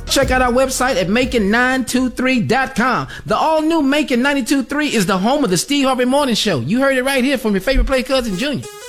Check out our website at Macon923.com. The all-new Macon 92.3 is the home of the Steve Harvey Morning Show. You heard it right here from your favorite play cousin, Junior.